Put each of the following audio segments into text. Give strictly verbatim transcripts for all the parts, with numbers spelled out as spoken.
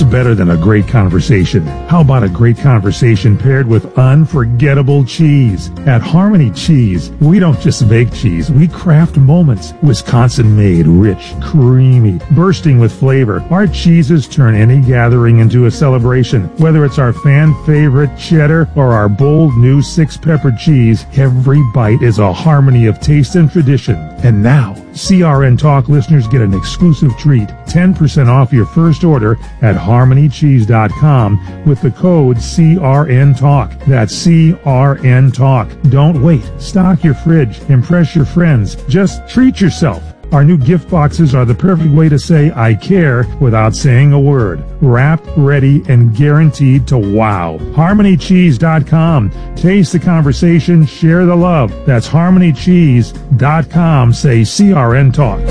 What's better than a great conversation? How about a great conversation paired with unforgettable cheese? At Harmony Cheese, we don't just make cheese, we craft moments. Wisconsin-made, rich, creamy, bursting with flavor. Our cheeses turn any gathering into a celebration. Whether it's our fan-favorite cheddar or our bold new six-pepper cheese, every bite is a harmony of taste and tradition. And now, C R N Talk listeners get an exclusive treat, ten percent off your first order at harmony cheese dot com with the code C R N Talk. That's C R N Talk. Don't wait. Stock your fridge. Impress your friends. Just treat yourself. Our new gift boxes are the perfect way to say I care without saying a word. Wrapped, ready, and guaranteed to wow. harmony cheese dot com. Taste the conversation, share the love. That's harmony cheese dot com. Say C R N Talk.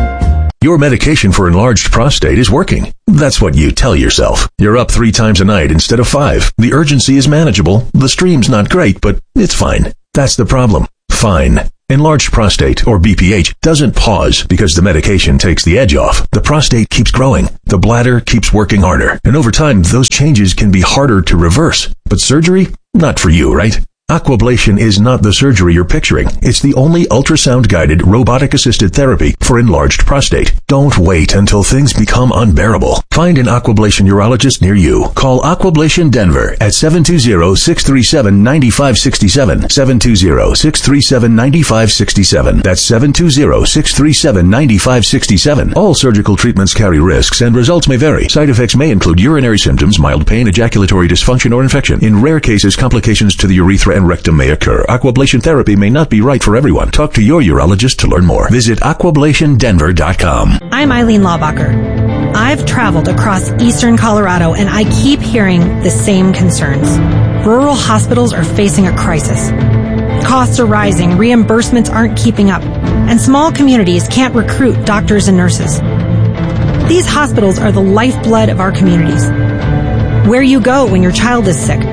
Your medication for enlarged prostate is working. That's what you tell yourself. You're up three times a night instead of five. The urgency is manageable. The stream's not great, but it's fine. That's the problem. Fine. Enlarged prostate, or B P H, doesn't pause because the medication takes the edge off. The prostate keeps growing. The bladder keeps working harder. And over time, those changes can be harder to reverse. But surgery? Not for you, right? Aquablation is not the surgery you're picturing. It's the only ultrasound-guided, robotic-assisted therapy for enlarged prostate. Don't wait until things become unbearable. Find an Aquablation urologist near you. Call Aquablation Denver at seven two zero, six three seven, nine five six seven, seven two zero, six three seven, nine five six seven. That's seven two zero, six three seven, nine five six seven. All surgical treatments carry risks, and results may vary. Side effects may include urinary symptoms, mild pain, ejaculatory dysfunction, or infection. In rare cases, complications to the urethra and rectum may occur. Aquablation therapy may not be right for everyone. Talk to your urologist to learn more. Visit aquablation denver dot com. I'm Eileen Laubacher. I've traveled across eastern Colorado, and I keep hearing the same concerns. Rural hospitals are facing a crisis. Costs are rising, reimbursements aren't keeping up, and small communities can't recruit doctors and nurses. These hospitals are the lifeblood of our communities. Where you go when your child is sick.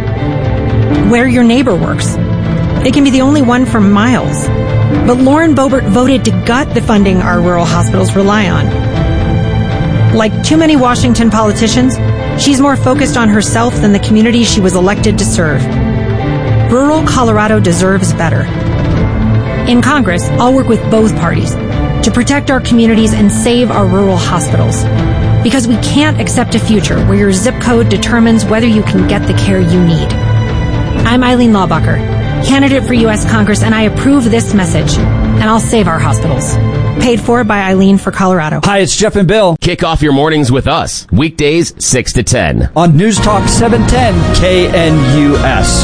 Where your neighbor works. It can be the only one for miles. But Lauren Boebert voted to gut the funding our rural hospitals rely on. Like too many Washington politicians, she's more focused on herself than the community she was elected to serve. Rural Colorado deserves better. In Congress, I'll work with both parties to protect our communities and save our rural hospitals. Because we can't accept a future where your zip code determines whether you can get the care you need. I'm Eileen Laubacher, candidate for U S Congress, and I approve this message, and I'll save our hospitals. Paid for by Eileen for Colorado. Hi, it's Jeff and Bill. Kick off your mornings with us, weekdays six to ten. On News Talk seven ten K N U S.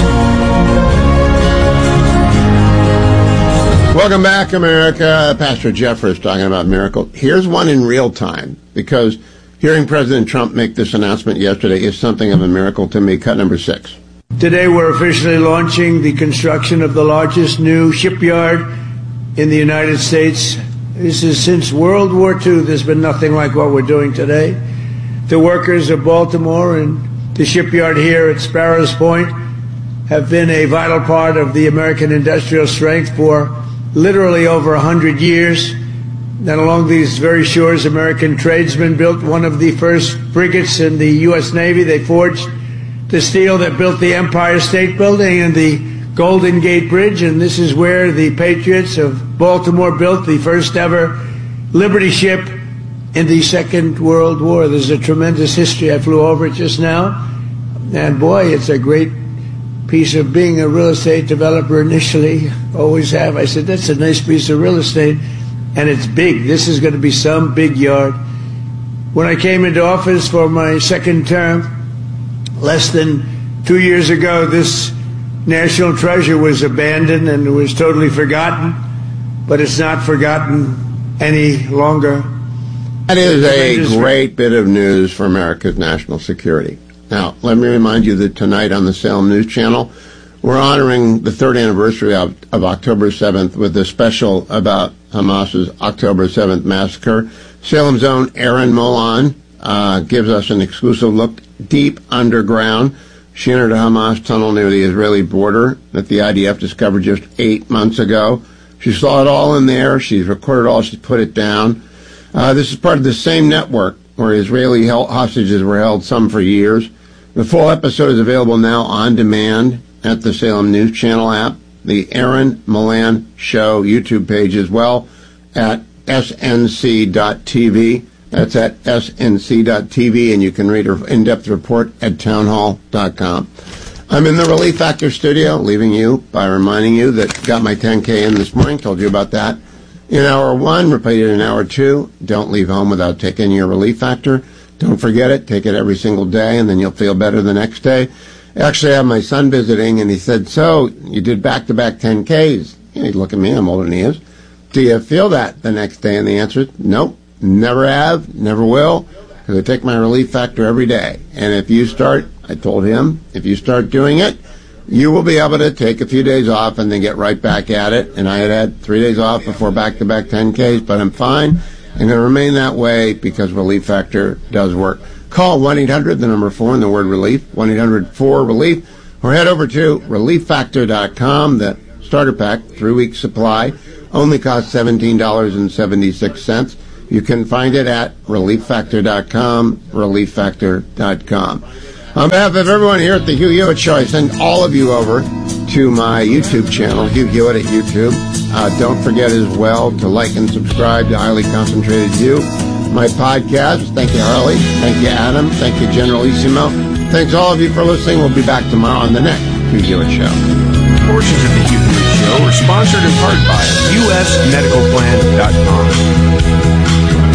Welcome back, America. Pastor Jeffress talking about miracle. Here's one in real time, because hearing President Trump make this announcement yesterday is something of a miracle to me. Cut number six. Today we're officially launching the construction of the largest new shipyard in the United States. This is since World War Two. There's been nothing like what we're doing today. The workers of Baltimore and the shipyard here at Sparrows Point have been a vital part of the American industrial strength for literally over one hundred years. And along these very shores, American tradesmen built one of the first frigates in the U S Navy. They forged the steel that built the Empire State Building and the Golden Gate Bridge, and this is where the Patriots of Baltimore built the first ever Liberty ship in the Second World War. There's a tremendous history. I flew over it just now, and boy, it's a great piece of being a real estate developer initially. Always have. I said, that's a nice piece of real estate, and it's big. This is going to be some big yard. When I came into office for my second term, less than two years ago, this national treasure was abandoned and was totally forgotten, but it's not forgotten any longer. That is a great bit of news for America's national security. Now, let me remind you that tonight on the Salem News Channel, we're honoring the third anniversary of, of October seventh with a special about Hamas's October seventh massacre. Salem's own Erin Molan uh, gives us an exclusive look deep underground. She entered a Hamas tunnel near the Israeli border that the I D F discovered just eight months ago. She saw it all in there. She's recorded all. She's put it down. Uh, this is part of the same network where Israeli held, hostages were held, some for years. The full episode is available now on demand at the Salem News Channel app, the Aaron Milan Show YouTube page as well at S N C dot T V. That's at S N C dot T V, and you can read an in-depth report at townhall dot com. I'm in the Relief Factor studio, leaving you by reminding you that got my ten K in this morning, told you about that. In hour one, repeated in hour two, don't leave home without taking your Relief Factor. Don't forget it, take it every single day, and then you'll feel better the next day. Actually, I have my son visiting, and he said, so, you did back-to-back ten Ks. He'd look at me, I'm older than he is. Do you feel that the next day? And the answer is, nope, never have, never will, because I take my Relief Factor every day. And if you start, I told him, if you start doing it, you will be able to take a few days off and then get right back at it. And I had had three days off before back-to-back ten Ks, but I'm fine. I'm going to remain that way because Relief Factor does work. Call one eight hundred, the number four, and the word relief, one eight hundred four relief, or head over to relief factor dot com. The starter pack, three-week supply, only costs seventeen dollars and seventy-six cents. You can find it at relief factor dot com, relief factor dot com. On behalf of everyone here at the Hugh Hewitt Show, I send all of you over to my YouTube channel, Hugh Hewitt at YouTube. Uh, don't forget as well to like and subscribe to Highly Concentrated Hugh, my podcast. Thank you, Harley. Thank you, Adam. Thank you, Generalissimo. Thanks all of you for listening. We'll be back tomorrow on the next Hugh Hewitt Show. Portions of the Hugh Hewitt Show are sponsored in part by U S medical plan dot com.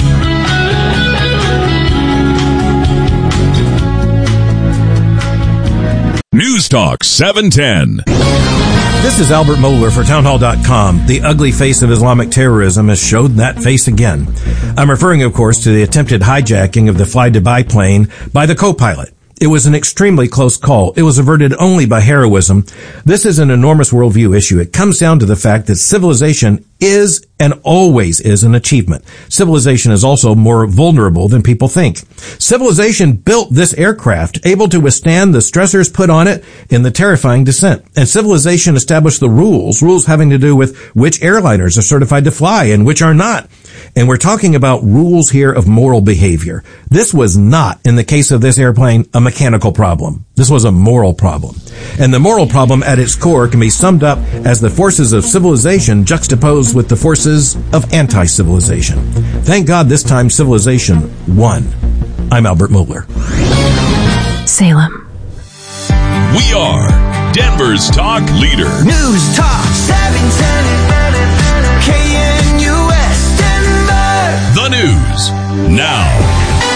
News Talk seven ten. This is Albert Mohler for townhall dot com. The ugly face of Islamic terrorism has showed that face again. I'm referring, of course, to the attempted hijacking of the Fly Dubai plane by the co-pilot. It was an extremely close call. It was averted only by heroism. This is an enormous worldview issue. It comes down to the fact that civilization is and always is an achievement. Civilization is also more vulnerable than people think. Civilization built this aircraft, able to withstand the stressors put on it in the terrifying descent. And civilization established the rules, rules having to do with which airliners are certified to fly and which are not. And we're talking about rules here of moral behavior. This was not, in the case of this airplane, a mechanical problem. This was a moral problem. And the moral problem at its core can be summed up as the forces of civilization juxtaposed with the forces of anti-civilization. Thank God this time civilization won. I'm Albert Mohler. Salem. We are Denver's talk leader. News Talk seven ten K N U S Denver. The news now.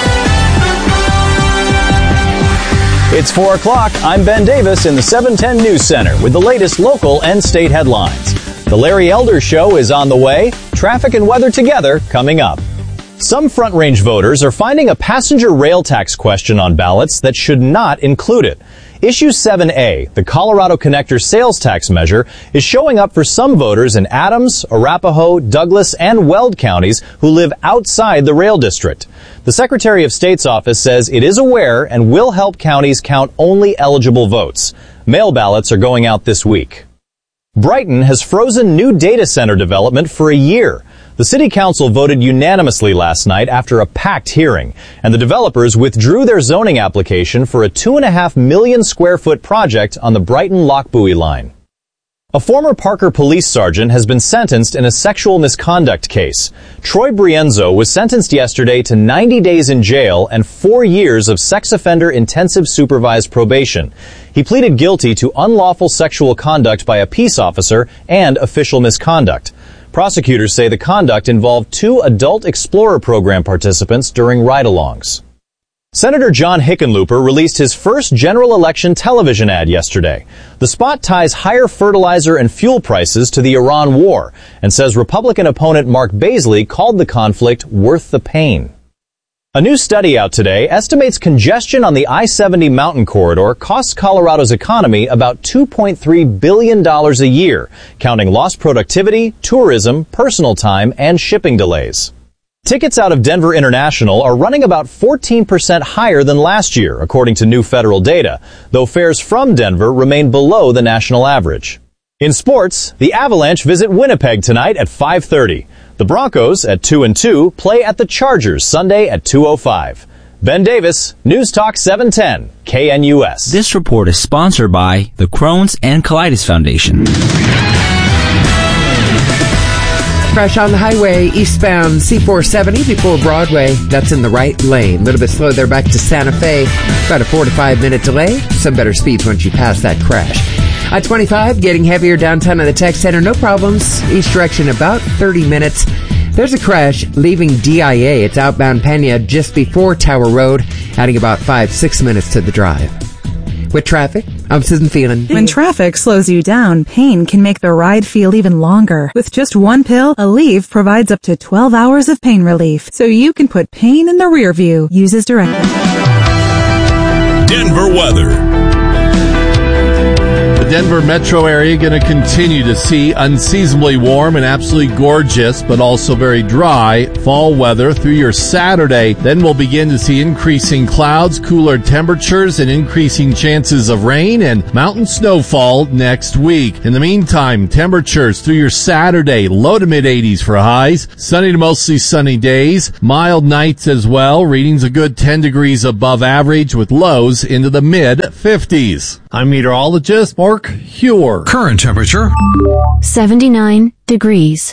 It's four o'clock. I'm Ben Davis in the seven ten News Center with the latest local and state headlines. The Larry Elder Show is on the way. Traffic and weather together coming up. Some Front Range voters are finding a passenger rail tax question on ballots that should not include it. Issue seven A, the Colorado Connector sales tax measure, is showing up for some voters in Adams, Arapahoe, Douglas, and Weld counties who live outside the rail district. The Secretary of State's office says it is aware and will help counties count only eligible votes. Mail ballots are going out this week. Brighton has frozen new data center development for a year. The City Council voted unanimously last night after a packed hearing, and the developers withdrew their zoning application for a two and a half million square foot project on the Brighton-Lochbuie line. A former Parker police sergeant has been sentenced in a sexual misconduct case. Troy Brienzo was sentenced yesterday to ninety days in jail and four years of sex offender intensive supervised probation. He pleaded guilty to unlawful sexual conduct by a peace officer and official misconduct. Prosecutors say the conduct involved two Adult Explorer Program participants during ride-alongs. Senator John Hickenlooper released his first general election television ad yesterday. The spot ties higher fertilizer and fuel prices to the Iran war and says Republican opponent Mark Baisley called the conflict worth the pain. A new study out today estimates congestion on the I seventy mountain corridor costs Colorado's economy about two point three billion dollars a year, counting lost productivity, tourism, personal time, and shipping delays. Tickets out of Denver International are running about fourteen percent higher than last year, according to new federal data, though fares from Denver remain below the national average. In sports, the Avalanche visit Winnipeg tonight at five thirty. The Broncos at two and two play at the Chargers Sunday at two oh five. Ben Davis, News Talk seven ten, K N U S. This report is sponsored by the Crohn's and Colitis Foundation. Crash on the highway, eastbound C four seventy before Broadway. That's in the right lane. A little bit slow there back to Santa Fe. About a four to five minute delay. Some better speeds once you pass that crash. I twenty-five, getting heavier downtown at the Tech Center. No problems. East direction about thirty minutes. There's a crash leaving D I A. It's outbound Pena just before Tower Road, adding about five, six minutes to the drive. With traffic, I'm Susan Phelan. When traffic slows you down, pain can make the ride feel even longer. With just one pill, Aleve provides up to twelve hours of pain relief, so you can put pain in the rear view. Use as directed. Denver weather. The Denver metro area going to continue to see unseasonably warm and absolutely gorgeous, but also very dry fall weather through your Saturday. Then we'll begin to see increasing clouds, cooler temperatures, and increasing chances of rain and mountain snowfall next week. In the meantime, temperatures through your Saturday, low to mid eighties for highs, sunny to mostly sunny days, mild nights as well, readings a good ten degrees above average with lows into the mid fifties. I'm meteorologist Mark Huer. Current temperature seventy-nine degrees.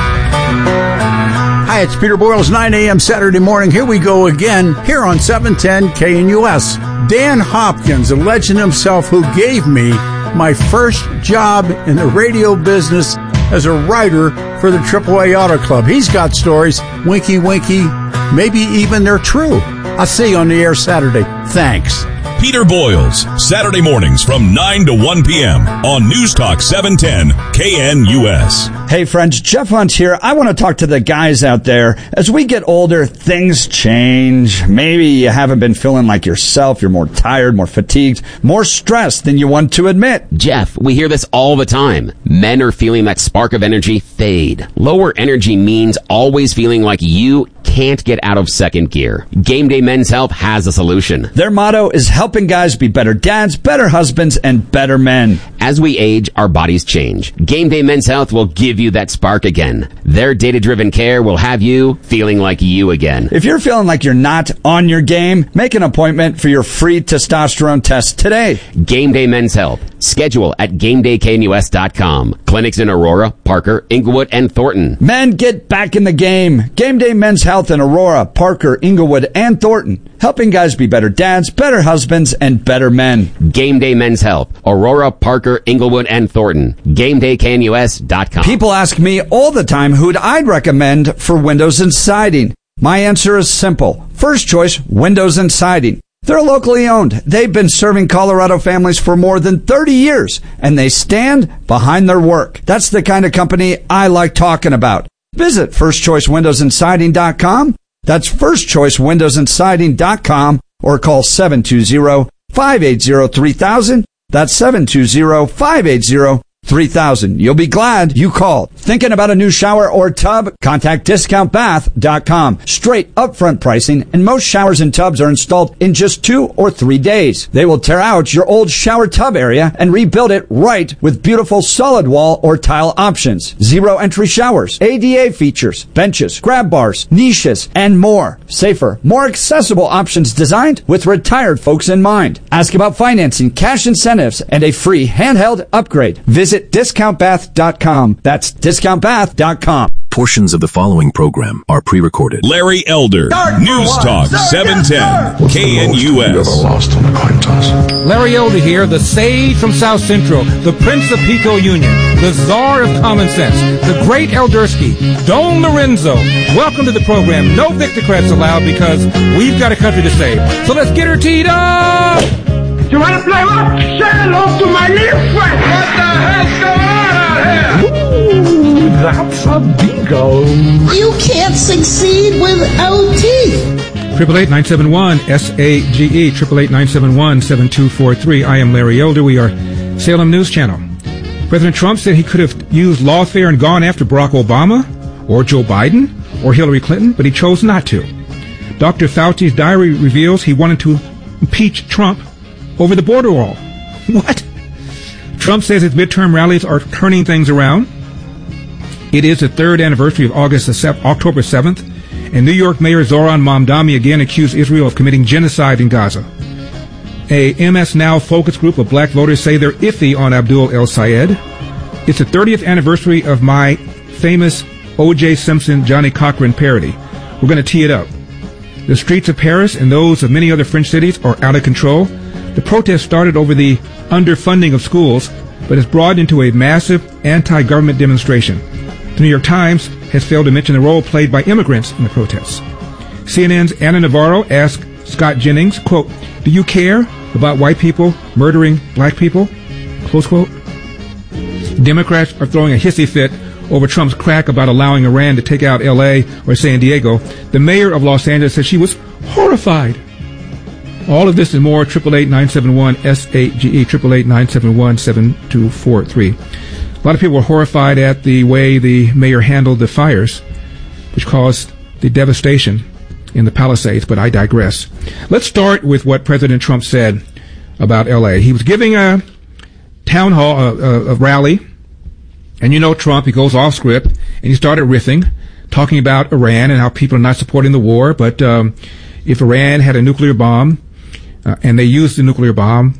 Hi, it's Peter Boyles, nine a.m. Saturday morning. Here we go again, here on seven ten K N U S. Dan Hopkins, the legend himself who gave me my first job in the radio business as a writer for the triple A Auto Club. He's got stories, winky winky, maybe even they're true. I'll see you on the air Saturday. Thanks. Peter Boyles, Saturday mornings from nine to one p.m. on News Talk seven ten K N U S. Hey friends, Jeff Hunt here. I want to talk to the guys out there. As we get older, things change. Maybe you haven't been feeling like yourself. You're more tired, more fatigued, more stressed than you want to admit. Jeff, we hear this all the time. Men are feeling that spark of energy fade. Lower energy means always feeling like you can't get out of second gear. Game Day Men's Health has a solution. Their motto is helping guys be better dads, better husbands, and better men. As we age, our bodies change. Game Day Men's Health will give you that spark again. Their data-driven care will have you feeling like you again. If you're feeling like you're not on your game, make an appointment for your free testosterone test today. Game Day Men's Health. Schedule at game day k n u s dot com. Clinics in Aurora, Parker, Inglewood, and Thornton. Men, get back in the game. Game Day Men's Health in Aurora, Parker, Inglewood, and Thornton. Helping guys be better dads, better husbands, and better men. Game Day Men's Health. Aurora, Parker, Inglewood, and Thornton. game day k n u s dot com. People ask me all the time who'd I'd recommend for windows and siding. My answer is simple. First choice, Windows and Siding. They're locally owned. They've been serving Colorado families for more than thirty years, and they stand behind their work. That's the kind of company I like talking about. Visit first choice windows and siding dot com. That's first choice windows and siding dot com or call seven two zero, five eight zero, three thousand. That's seven two zero, five eight zero, three thousand. You'll be glad you called. Thinking about a new shower or tub? Contact discount bath dot com. Straight upfront pricing, and most showers and tubs are installed in just two or three days. They will tear out your old shower tub area and rebuild it right with beautiful solid wall or tile options. Zero entry showers, A D A features, benches, grab bars, niches, and more. Safer, more accessible options designed with retired folks in mind. Ask about financing, cash incentives, and a free handheld upgrade. Visit discount bath dot com. That's discount bath dot com. Portions of the following program are pre-recorded. Larry Elder, News Talk seven ten K N U S. Lost on the coin toss. Larry Elder here, the sage from South Central, the Prince of Pico Union, the czar of common sense, the great Eldersky, Don Lorenzo. Welcome to the program. No Victocrats allowed because we've got a country to save. So let's get her teed up! You want to play what? Say hello to my little friend. What the hell's going on out here? Ooh, that's a bingo. You can't succeed without teeth. Triple eight nine seven one S A G E. Triple eight nine seven one seven two four three. I am Larry Elder. We are Salem News Channel. President Trump said he could have used lawfare and gone after Barack Obama, or Joe Biden, or Hillary Clinton, but he chose not to. Doctor Fauci's diary reveals he wanted to impeach Trump over the border wall. What? Trump says his midterm rallies are turning things around. It is the third anniversary of August the se- October seventh, and New York Mayor Zoran Mamdani again accused Israel of committing genocide in Gaza. A M S Now focus group of black voters say they're iffy on Abdul El Sayed. It's the thirtieth anniversary of my famous O J Simpson Johnny Cochran parody. We're going to tee it up. The streets of Paris and those of many other French cities are out of control. The protest started over the underfunding of schools, but has broadened into a massive anti-government demonstration. The New York Times has failed to mention the role played by immigrants in the protests. C N N's Anna Navarro asked Scott Jennings, quote, "Do you care about white people murdering black people?" Close quote. Democrats are throwing a hissy fit over Trump's crack about allowing Iran to take out L A or San Diego. The mayor of Los Angeles said she was horrified. All of this and more, eight eight eight, nine seven one, S A G E, eight eight eight, nine seven one, seven two four three. A lot of people were horrified at the way the mayor handled the fires, which caused the devastation in the Palisades, but I digress. Let's start with what President Trump said about L A. He was giving a town hall, a, a, a rally, and you know Trump, he goes off script, and he started riffing, talking about Iran and how people are not supporting the war, but um, if Iran had a nuclear bomb, uh, and they used the nuclear bomb,